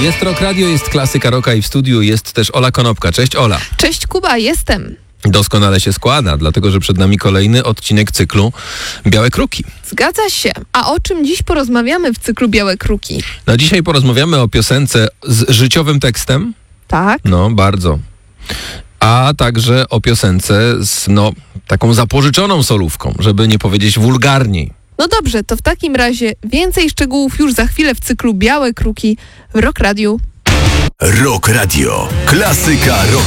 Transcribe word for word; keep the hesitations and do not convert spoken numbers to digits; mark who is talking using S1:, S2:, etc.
S1: Jest Rock Radio, jest klasyka rocka i w studiu jest też Ola Konopka. Cześć Ola.
S2: Cześć Kuba, jestem.
S1: Doskonale się składa, dlatego że przed nami kolejny odcinek cyklu Białe Kruki.
S2: Zgadza się. A o czym dziś porozmawiamy w cyklu Białe Kruki?
S1: No dzisiaj porozmawiamy o piosence z życiowym tekstem.
S2: Tak.
S1: No, bardzo. A także o piosence z, no, taką zapożyczoną solówką, żeby nie powiedzieć wulgarniej.
S2: No dobrze, to w takim razie więcej szczegółów już za chwilę w cyklu Białe Kruki w Rock Radiu.
S3: Rock Radio. Klasyka rock.